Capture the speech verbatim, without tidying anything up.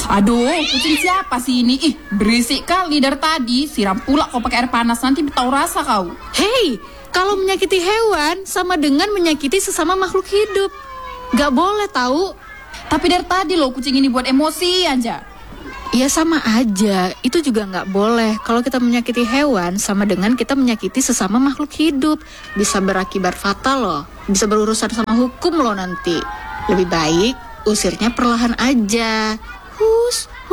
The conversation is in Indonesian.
Aduh, kucing siapa sih ini? Ih, berisik kali dari tadi. Siram pula kau pakai air panas, nanti tahu rasa kau. Hei, kalau menyakiti hewan sama dengan menyakiti sesama makhluk hidup. Gak boleh tahu. Tapi dari tadi loh kucing ini buat emosi aja. Ya sama aja, itu juga gak boleh. Kalau kita menyakiti hewan sama dengan kita menyakiti sesama makhluk hidup. Bisa berakibat fatal loh. Bisa berurusan sama hukum loh nanti. Lebih baik usirnya perlahan aja.